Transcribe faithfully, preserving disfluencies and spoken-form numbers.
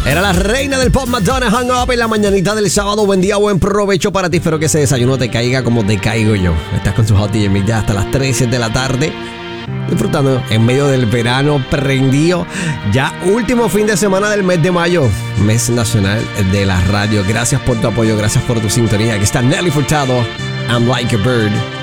Era la reina del pop, Madonna, Hung Up en la mañanita del sábado. Buen día, buen provecho para ti. Espero que ese desayuno te caiga como te caigo yo. Estás con su Hot D J Mix ya hasta las trece de la tarde. Disfrutando en medio del verano prendido. Ya último fin de semana del mes de mayo. Mes nacional de la radio. Gracias por tu apoyo, gracias por tu sintonía. Aquí está Nelly Furtado. I'm Like a Bird.